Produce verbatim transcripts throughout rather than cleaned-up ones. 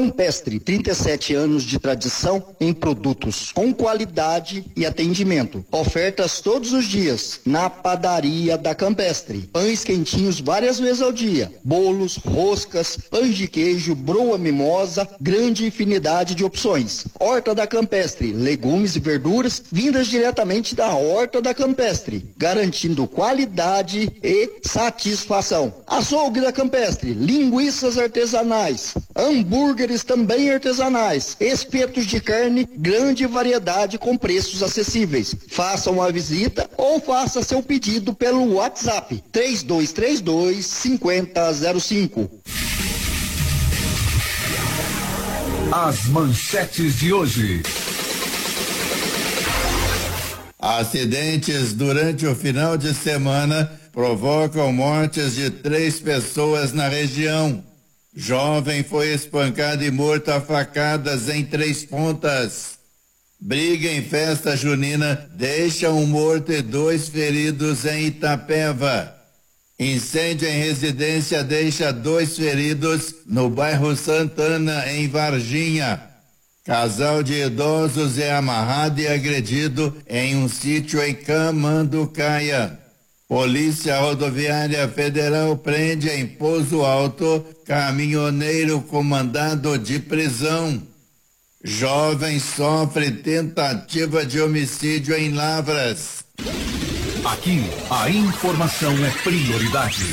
Campestre, trinta e sete anos de tradição em produtos com qualidade e atendimento. Ofertas todos os dias na padaria da Campestre. Pães quentinhos várias vezes ao dia. Bolos, roscas, pães de queijo, broa mimosa, grande infinidade de opções. Horta da Campestre, legumes e verduras vindas diretamente da Horta da Campestre, garantindo qualidade e satisfação. Açougue da Campestre, linguiças artesanais, hambúrgueres também artesanais, espetos de carne, grande variedade com preços acessíveis. Faça uma visita ou faça seu pedido pelo WhatsApp três dois três dois, cinco zero zero cinco. As manchetes de hoje. Acidentes durante o final de semana provocam mortes de três pessoas na região. Jovem foi espancado e morto a facadas em Três Pontas. Briga em festa junina deixa um morto e dois feridos em Itapeva. Incêndio em residência deixa dois feridos no bairro Santana, em Varginha. Casal de idosos é amarrado e agredido em um sítio em Camanducaia. Polícia Rodoviária Federal prende em Pouso Alto caminhoneiro com mandado de prisão. Jovem sofre tentativa de homicídio em Lavras. Aqui, a informação é prioridade.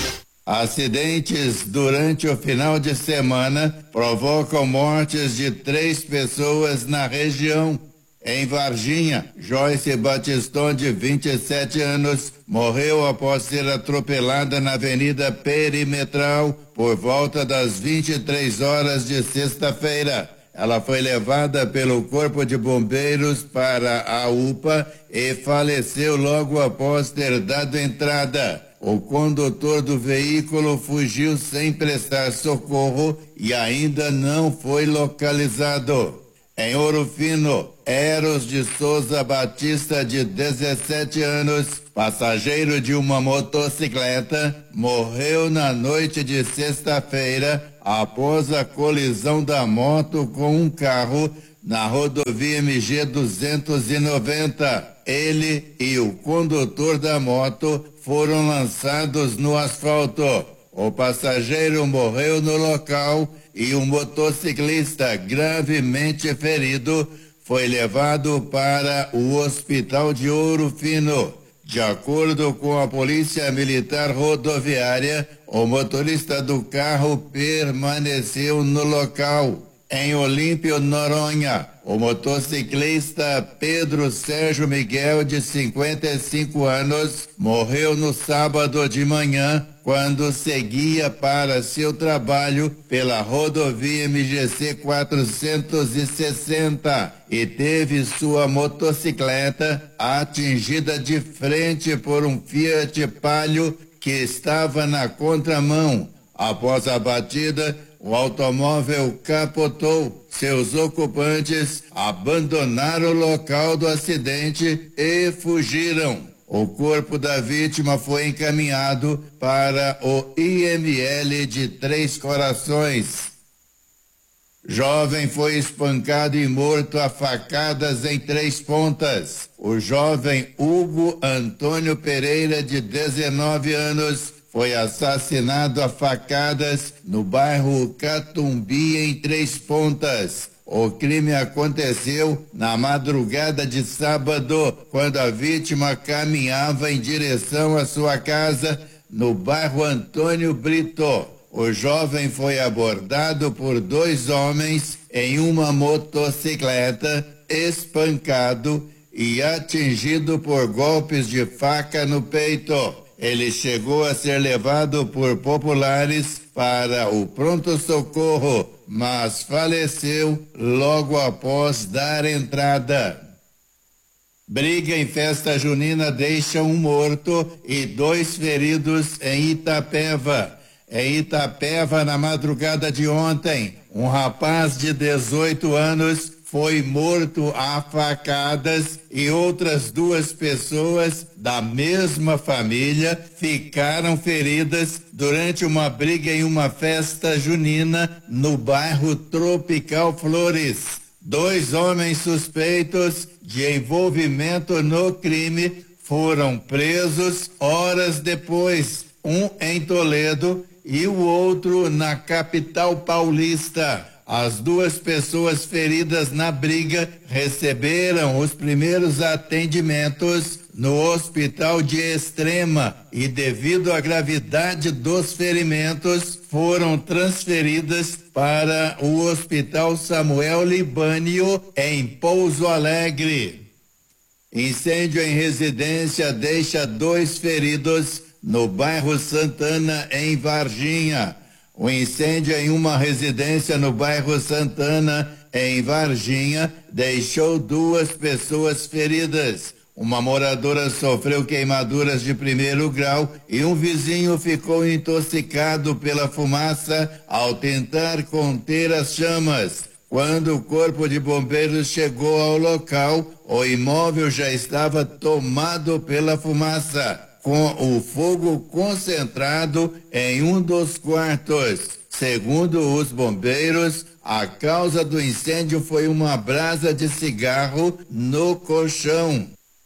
Acidentes durante o final de semana provocam mortes de três pessoas na região. Em Varginha, Joyce Batiston, de vinte e sete anos, morreu após ser atropelada na Avenida Perimetral por volta das vinte e três horas de sexta-feira. Ela foi levada pelo Corpo de Bombeiros para a U P A e faleceu logo após ter dado entrada. O condutor do veículo fugiu sem prestar socorro e ainda não foi localizado. Em Ouro Fino, Eros de Souza Batista, de dezessete anos, passageiro de uma motocicleta, morreu na noite de sexta-feira após a colisão da moto com um carro na rodovia M G duzentos e noventa. Ele e o condutor da moto foram lançados no asfalto. O passageiro morreu no local e o motociclista, gravemente ferido, foi levado para o Hospital de Ouro Fino. De acordo com a Polícia Militar Rodoviária, o motorista do carro permaneceu no local. Em Olímpio, Noronha, o motociclista Pedro Sérgio Miguel, de cinquenta e cinco anos, morreu no sábado de manhã quando seguia para seu trabalho pela rodovia M G C quatrocentos e sessenta e teve sua motocicleta atingida de frente por um Fiat Palio que estava na contramão. Após a batida, o automóvel capotou. Seus ocupantes abandonaram o local do acidente e fugiram. O corpo da vítima foi encaminhado para o I M L de Três Corações. Jovem foi espancado e morto a facadas em Três Pontas. O jovem Hugo Antônio Pereira, de dezenove anos, foi assassinado a facadas no bairro Catumbi, em Três Pontas. O crime aconteceu na madrugada de sábado, quando a vítima caminhava em direção à sua casa no bairro Antônio Brito. O jovem foi abordado por dois homens em uma motocicleta, espancado e atingido por golpes de faca no peito. Ele chegou a ser levado por populares para o pronto-socorro, mas faleceu logo após dar entrada. Briga em festa junina deixa um morto e dois feridos em Itapeva. Em Itapeva, na madrugada de ontem, um rapaz de dezoito anos foi morto a facadas e outras duas pessoas da mesma família ficaram feridas durante uma briga em uma festa junina no bairro Tropical Flores. Dois homens suspeitos de envolvimento no crime foram presos horas depois, um em Toledo e o outro na capital paulista. As duas pessoas feridas na briga receberam os primeiros atendimentos no hospital de Extrema e, devido à gravidade dos ferimentos, foram transferidas para o Hospital Samuel Libânio, em Pouso Alegre. Incêndio em residência deixa dois feridos no bairro Santana, em Varginha. O incêndio em uma residência no bairro Santana, em Varginha, deixou duas pessoas feridas. Uma moradora sofreu queimaduras de primeiro grau e um vizinho ficou intoxicado pela fumaça ao tentar conter as chamas. Quando o corpo de bombeiros chegou ao local, o imóvel já estava tomado pela fumaça, com o fogo concentrado em um dos quartos. Segundo os bombeiros, a causa do incêndio foi uma brasa de cigarro no colchão.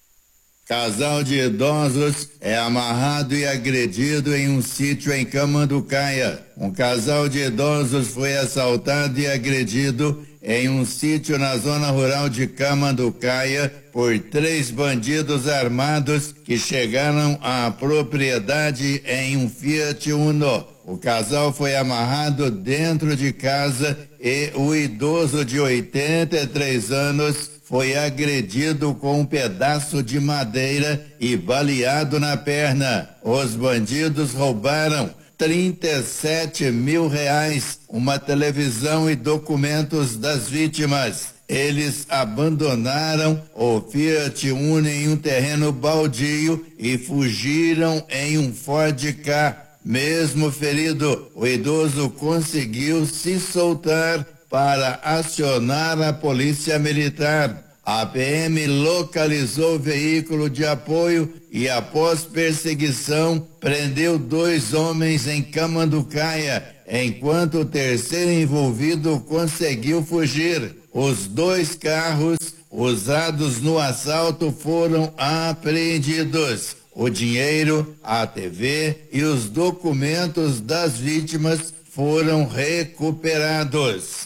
Casal de idosos é amarrado e agredido em um sítio em Camanducaia. Um casal de idosos foi assaltado e agredido em um sítio na zona rural de Camanducaia por três bandidos armados que chegaram à propriedade em um Fiat Uno. O casal foi amarrado dentro de casa e o idoso de oitenta e três anos foi agredido com um pedaço de madeira e baleado na perna. Os bandidos roubaram trinta e sete mil reais, uma televisão e documentos das vítimas. Eles abandonaram o Fiat Uno em um terreno baldio e fugiram em um Ford Ka. Mesmo ferido, o idoso conseguiu se soltar para acionar a polícia militar. A P M localizou o veículo de apoio e, após perseguição, prendeu dois homens em Camanducaia, enquanto o terceiro envolvido conseguiu fugir. Os dois carros usados no assalto foram apreendidos. O dinheiro, a T V e os documentos das vítimas foram recuperados.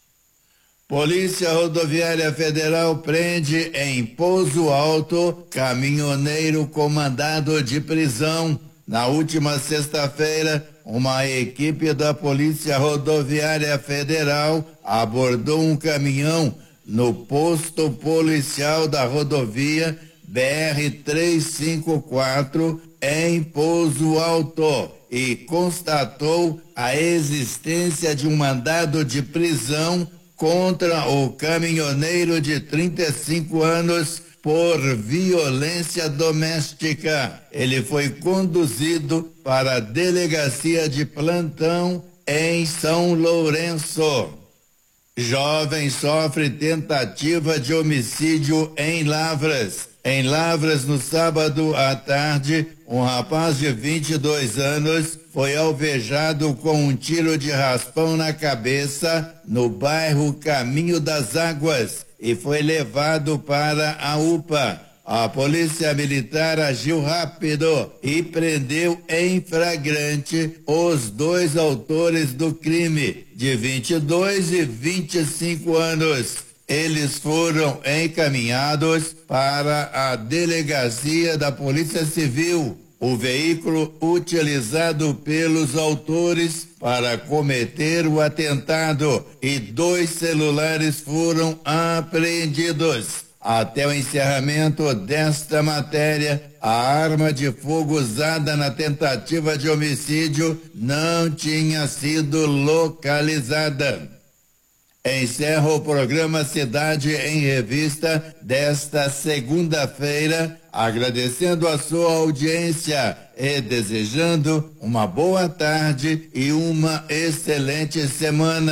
Polícia Rodoviária Federal prende em Pouso Alto caminhoneiro com mandado de prisão. Na última sexta-feira, uma equipe da Polícia Rodoviária Federal abordou um caminhão no posto policial da rodovia B R trezentos e cinquenta e quatro em Pouso Alto e constatou a existência de um mandado de prisão contra o caminhoneiro de trinta e cinco anos por violência doméstica. Ele foi conduzido para a delegacia de plantão em São Lourenço. Jovem sofre tentativa de homicídio em Lavras. Em Lavras, no sábado à tarde, um rapaz de vinte e dois anos foi alvejado com um tiro de raspão na cabeça no bairro Caminho das Águas e foi levado para a U P A. A polícia militar agiu rápido e prendeu em flagrante os dois autores do crime, de vinte e dois e vinte e cinco anos. Eles foram encaminhados para a delegacia da Polícia Civil. O veículo utilizado pelos autores para cometer o atentado e dois celulares foram apreendidos. Até o encerramento desta matéria, a arma de fogo usada na tentativa de homicídio não tinha sido localizada. Encerra o programa Cidade em Revista desta segunda-feira, agradecendo a sua audiência e desejando uma boa tarde e uma excelente semana.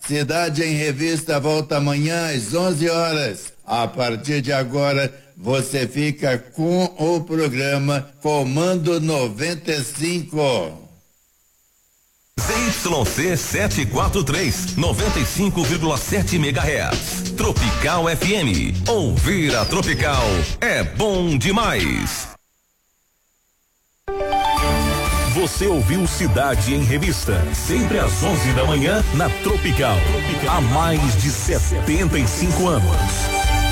Cidade em Revista volta amanhã às onze horas. A partir de agora, você fica com o programa Comando noventa e cinco. Z Y C setecentos e quarenta e três, noventa e cinco vírgula sete megahertz. Tropical F M. Ouvir a Tropical é bom demais. Você ouviu Cidade em Revista, sempre às onze da manhã na Tropical. Há mais de setenta e cinco anos.